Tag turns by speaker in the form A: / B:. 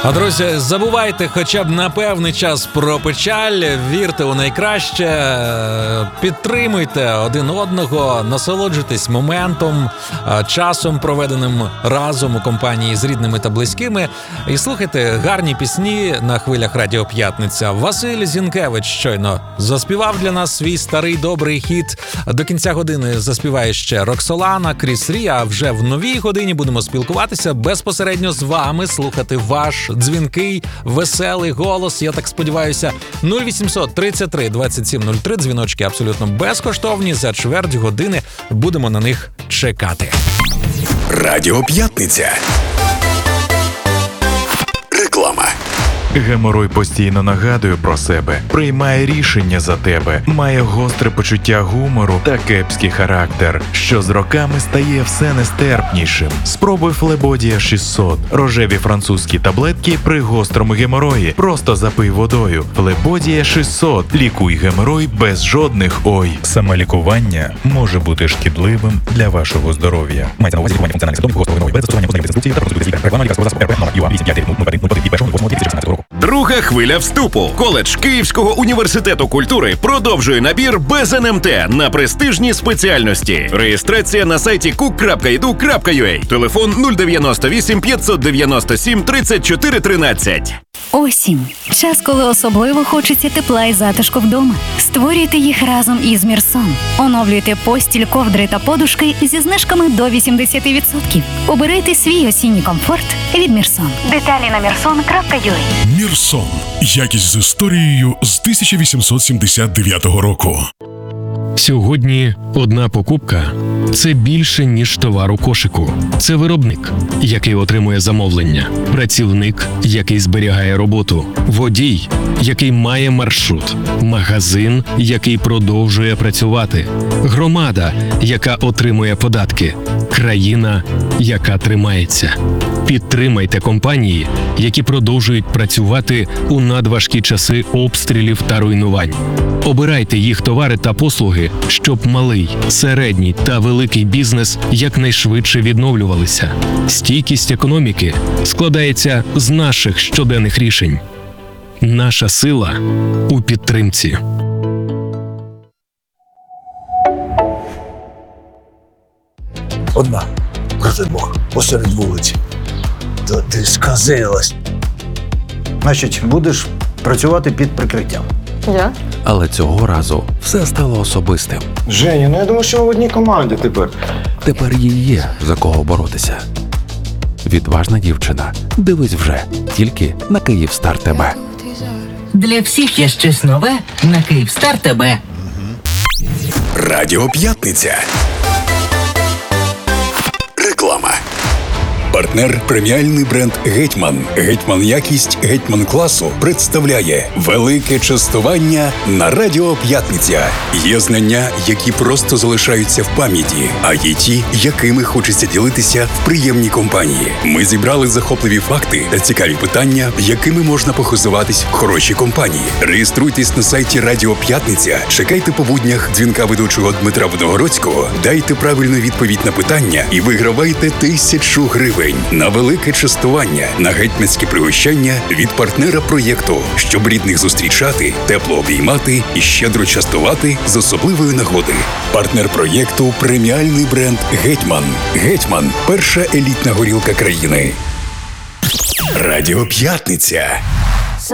A: Друзі, забувайте хоча б на певний час про печаль, вірте у найкраще, підтримуйте один одного, насолоджуйтесь моментом, часом, проведеним разом у компанії з рідними та близькими, і слухайте гарні пісні на хвилях Радіо П'ятниця. Василь Зінкевич щойно заспівав для нас свій старий добрий хіт. До кінця години заспіває ще Роксолана, Кріс Рі, а вже в новій годині будемо спілкуватися безпосередньо з вами, слухати ваш дзвінкий, веселий голос. Я так сподіваюся, 0800 33 27 03. Дзвіночки абсолютно безкоштовні. За чверть години будемо на них чекати.
B: Радіо П'ятниця. Реклама.
C: Геморой постійно нагадує про себе, приймає рішення за тебе, має гостре почуття гумору та кепський характер, що з роками стає все нестерпнішим. Спробуй Флебодія 600. Рожеві французькі таблетки при гострому геморої. Просто запий водою. Флебодія 600. Лікуй геморой без жодних «ой». Самолікування може бути шкідливим для вашого здоров'я. Мається на увазі лікування функціональних симптомів гострого геморою без застосування позначних інструкцій та розповідь лікаря. Реклама лікарського засобу РП номер ЮА 8530101 року.
D: Друга хвиля вступу. Коледж Київського університету культури продовжує набір без НМТ на престижні спеціальності. Реєстрація на сайті cook.edu.ua. Телефон 098 597 34 13.
E: Осінь. Час, коли особливо хочеться тепла і затишку вдома. Створюйте їх разом із Мірсон. Оновлюйте постіль, ковдри та подушки зі знижками до 80%. Обирайте свій осінній комфорт від Мірсон. Деталі на mirson.ua.
F: Мірсон. Якість з історією з 1879 року.
G: Сьогодні одна покупка – це більше, ніж товар у кошику. Це виробник, який отримує замовлення, працівник, який зберігає роботу, водій, який має маршрут, магазин, який продовжує працювати, громада, яка отримує податки, країна, яка тримається. Підтримайте компанії, які продовжують працювати у надважкі часи обстрілів та руйнувань. Обирайте їх товари та послуги, щоб малий, середній та великий бізнес якнайшвидше відновлювалися. Стійкість економіки складається з наших щоденних рішень. Наша сила у підтримці.
H: Одна, проти Бог, посеред вулиці. То ти сказилась.
I: Значить, будеш працювати під прикриттям.
J: Я?
K: Але цього разу все стало особистим.
I: Женя, ну я думаю, що ми в одній команді тепер.
K: Тепер їй є за кого боротися. Відважна дівчина. Дивись вже тільки на Київстар ТБ.
L: Для всіх є щось нове на Київстар ТБ.
B: Радіо П'ятниця. Реклама. Партнер преміальний бренд «Гетьман». «Гетьман якість», «Гетьман класу» представляє велике частування на Радіо П'ятниця. Є знання, які просто залишаються в пам'яті, а є ті, якими хочеться ділитися в приємній компанії. Ми зібрали захопливі факти та цікаві питання, якими можна похизуватись в хорошій компанії. Реєструйтесь на сайті Радіо П'ятниця, чекайте по буднях дзвінка ведучого Дмитра Виногородського, дайте правильну відповідь на питання і вигравайте 1000 гривень. На велике частування, на гетьманське пригощання від партнера проєкту, щоб рідних зустрічати, тепло обіймати і щедро частувати з особливої нагоди. Партнер проєкту – преміальний бренд «Гетьман». «Гетьман» – перша елітна горілка країни. Радіо П'ятниця.